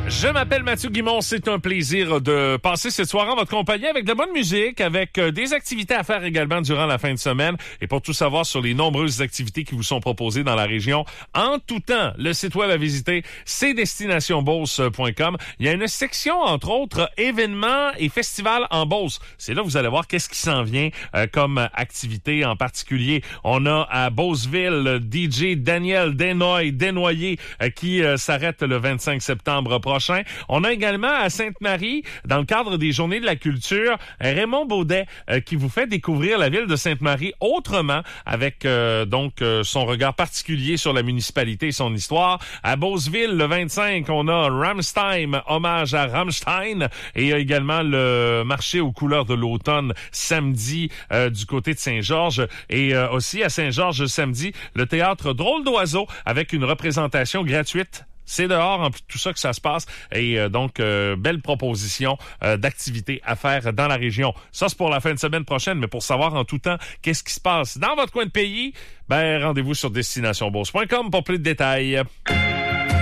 Je m'appelle Mathieu Guimond, c'est un plaisir de passer cette soirée en votre compagnie avec de la bonne musique, avec des activités à faire également durant la fin de semaine. Et pour tout savoir sur les nombreuses activités qui vous sont proposées dans la région, en tout temps, le site web à visiter, c'est destinationbeauce.com. Il y a une section, entre autres, événements et festivals en Beauce. C'est là que vous allez voir qu'est-ce qui s'en vient comme activité en particulier. On a à Beauceville DJ Daniel Desnoyers qui s'arrête le 25 septembre prochain. On a également à Sainte-Marie, dans le cadre des Journées de la culture, Raymond Baudet qui vous fait découvrir la ville de Sainte-Marie autrement avec son regard particulier sur la municipalité et son histoire. À Beauceville, le 25, on a Rammstein, hommage à Rammstein, et il y a également le marché aux couleurs de l'automne samedi du côté de Saint-Georges, et aussi à Saint-Georges samedi, le théâtre Drôle d'oiseau avec une représentation gratuite. C'est dehors, en plus de tout ça que ça se passe. Et belle proposition d'activités à faire dans la région. Ça, c'est pour la fin de semaine prochaine, mais pour savoir en tout temps qu'est-ce qui se passe dans votre coin de pays, rendez-vous sur destinationbeauce.com pour plus de détails.